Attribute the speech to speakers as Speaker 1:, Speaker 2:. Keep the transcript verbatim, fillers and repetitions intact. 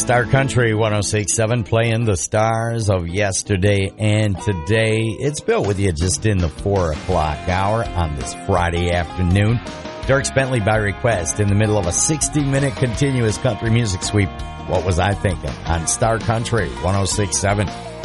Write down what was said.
Speaker 1: Star Country one oh six point seven, playing the stars of yesterday and today. It's Bill with you just in the four o'clock hour on this Friday afternoon. Dierks Bentley by request in the middle of a sixty-minute continuous country music sweep. What was I thinking? On Star Country one oh six point seven.